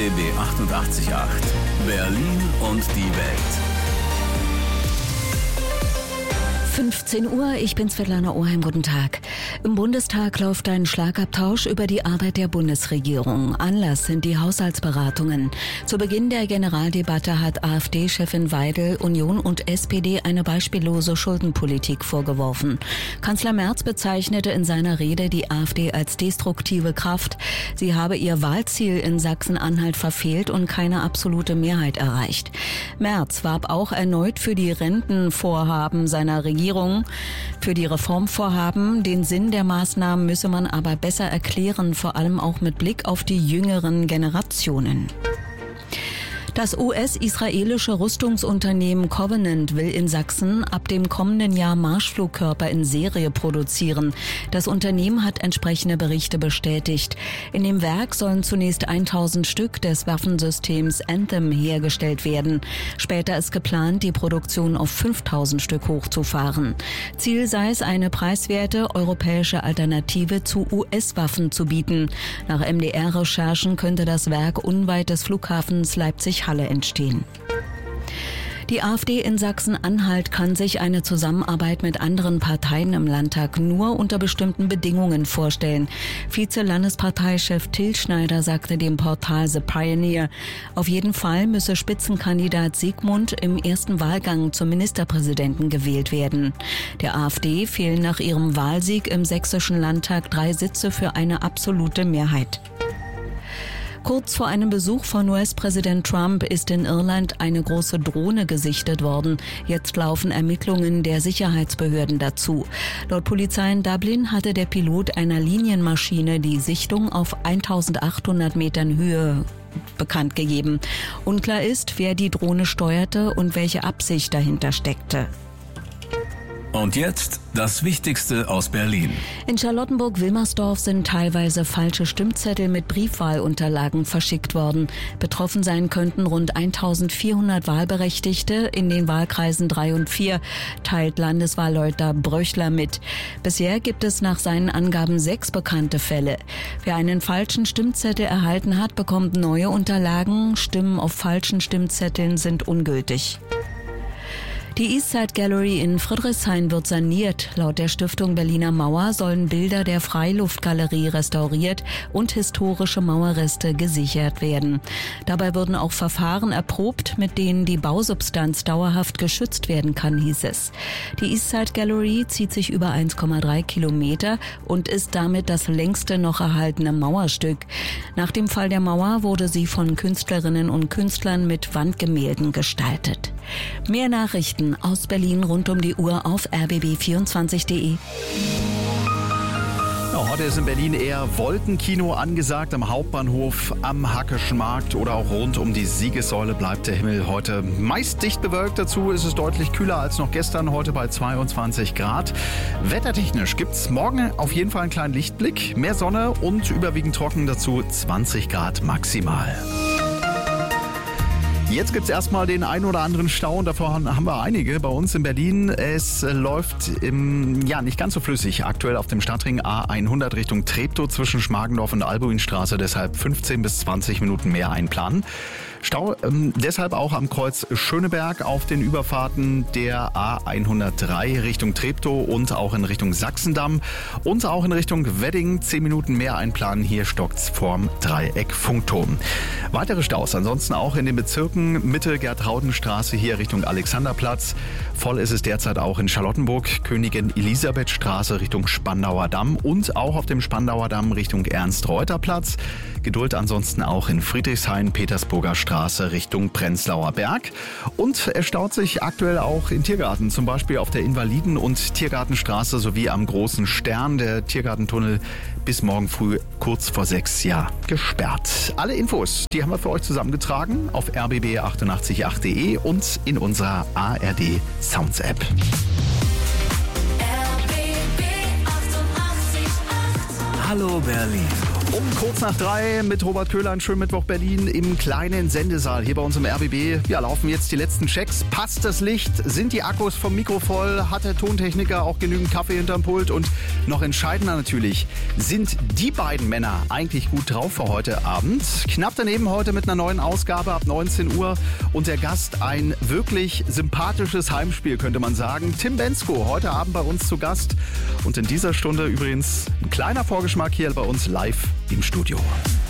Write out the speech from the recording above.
RBB 88.8 Berlin und die Welt. 15 Uhr, ich bin Svetlana Oheim, guten Tag. Im Bundestag läuft ein Schlagabtausch über die Arbeit der Bundesregierung. Anlass sind die Haushaltsberatungen. Zu Beginn der Generaldebatte hat AfD-Chefin Weidel Union und SPD eine beispiellose Schuldenpolitik vorgeworfen. Kanzler Merz bezeichnete in seiner Rede die AfD als destruktive Kraft. Sie habe ihr Wahlziel in Sachsen-Anhalt verfehlt und keine absolute Mehrheit erreicht. Merz warb auch erneut für die Rentenvorhaben seiner Regierung. Für die Reformvorhaben, den Sinn der Maßnahmen müsse man aber besser erklären, vor allem auch mit Blick auf die jüngeren Generationen. Das US-israelische Rüstungsunternehmen Covenant will in Sachsen ab dem kommenden Jahr Marschflugkörper in Serie produzieren. Das Unternehmen hat entsprechende Berichte bestätigt. In dem Werk sollen zunächst 1000 Stück des Waffensystems Anthem hergestellt werden. Später ist geplant, die Produktion auf 5000 Stück hochzufahren. Ziel sei es, eine preiswerte europäische Alternative zu US-Waffen zu bieten. Nach MDR-Recherchen könnte das Werk unweit des Flughafens Leipzig-Halle entstehen. Die AfD in Sachsen-Anhalt kann sich eine Zusammenarbeit mit anderen Parteien im Landtag nur unter bestimmten Bedingungen vorstellen. Vize-Landesparteichef Till Schneider sagte dem Portal The Pioneer, auf jeden Fall müsse Spitzenkandidat Sigmund im ersten Wahlgang zum Ministerpräsidenten gewählt werden. Der AfD fehlen nach ihrem Wahlsieg im Sächsischen Landtag 3 Sitze für eine absolute Mehrheit. Kurz vor einem Besuch von US-Präsident Trump ist in Irland eine große Drohne gesichtet worden. Jetzt laufen Ermittlungen der Sicherheitsbehörden dazu. Laut Polizei in Dublin hatte der Pilot einer Linienmaschine die Sichtung auf 1800 Metern Höhe bekannt gegeben. Unklar ist, wer die Drohne steuerte und welche Absicht dahinter steckte. Und jetzt das Wichtigste aus Berlin. In Charlottenburg-Wilmersdorf sind teilweise falsche Stimmzettel mit Briefwahlunterlagen verschickt worden. Betroffen sein könnten rund 1400 Wahlberechtigte in den Wahlkreisen 3 und 4, teilt Landeswahlleiter Bröchler mit. Bisher gibt es nach seinen Angaben 6 bekannte Fälle. Wer einen falschen Stimmzettel erhalten hat, bekommt neue Unterlagen. Stimmen auf falschen Stimmzetteln sind ungültig. Die Eastside Gallery in Friedrichshain wird saniert. Laut der Stiftung Berliner Mauer sollen Bilder der Freiluftgalerie restauriert und historische Mauerreste gesichert werden. Dabei würden auch Verfahren erprobt, mit denen die Bausubstanz dauerhaft geschützt werden kann, hieß es. Die Eastside Gallery zieht sich über 1,3 Kilometer und ist damit das längste noch erhaltene Mauerstück. Nach dem Fall der Mauer wurde sie von Künstlerinnen und Künstlern mit Wandgemälden gestaltet. Mehr Nachrichten aus Berlin rund um die Uhr auf rbb24.de. Ja, heute ist in Berlin eher Wolkenkino angesagt. Am Hauptbahnhof, am Hackischen Markt oder auch rund um die Siegessäule bleibt der Himmel heute meist dicht bewölkt. Dazu ist es deutlich kühler als noch gestern, heute bei 22 Grad. Wettertechnisch gibt es morgen auf jeden Fall einen kleinen Lichtblick. Mehr Sonne und überwiegend trocken, dazu 20 Grad maximal. Jetzt gibt es erstmal den einen oder anderen Stau und davon haben wir einige bei uns in Berlin. Es läuft nicht ganz so flüssig aktuell auf dem Stadtring A100 Richtung Treptow zwischen Schmargendorf und Albuinstraße, deshalb 15 bis 20 Minuten mehr einplanen. Stau deshalb auch am Kreuz Schöneberg auf den Überfahrten der A103 Richtung Treptow und auch in Richtung Sachsendamm und auch in Richtung Wedding 10 Minuten mehr einplanen. Hier stockt's vorm Dreieck Funkturm. Weitere Staus ansonsten auch in den Bezirken Mitte Gertraudenstraße hier Richtung Alexanderplatz. Voll ist es derzeit auch in Charlottenburg, Königin Elisabeth Straße Richtung Spandauer Damm und auch auf dem Spandauer Damm Richtung Ernst-Reuter-Platz. Geduld ansonsten auch in Friedrichshain, Petersburger Straße Richtung Prenzlauer Berg. Und es staut sich aktuell auch in Tiergarten, zum Beispiel auf der Invaliden- und Tiergartenstraße sowie am Großen Stern. Der Tiergartentunnel bis morgen früh kurz vor 6 gesperrt. Alle Infos, die haben wir für euch zusammengetragen auf rbb888.de und in unserer ARD Sounds App. Hallo Berlin. Um kurz nach 3 mit Robert Köhler, ein schönen Mittwoch Berlin im kleinen Sendesaal hier bei uns im RBB. Ja, laufen jetzt die letzten Checks. Passt das Licht? Sind die Akkus vom Mikro voll? Hat der Tontechniker auch genügend Kaffee hinterm Pult? Und noch entscheidender natürlich, sind die beiden Männer eigentlich gut drauf für heute Abend? Knapp daneben heute mit einer neuen Ausgabe ab 19 Uhr. Und der Gast ein wirklich sympathisches Heimspiel, könnte man sagen. Tim Bendzko, heute Abend bei uns zu Gast. Und in dieser Stunde übrigens ein kleiner Vorgeschmack hier bei uns live im Studio.